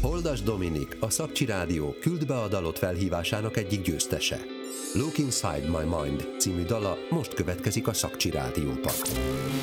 Holdas Dominik, a Szakcsi Rádió Küld be a dalot felhívásának egyik győztese. Look Inside My Mind című dala most következik a Szakcsi Rádióban.